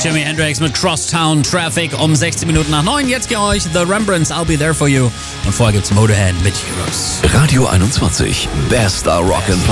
Jimi Hendrix mit Crosstown Traffic um 16 Minuten nach 9. Jetzt für euch The Rembrandts, I'll Be There For You. Und vorher gibt's Motorhead mit Heroes. Radio 21, bester Rock'n'Pop.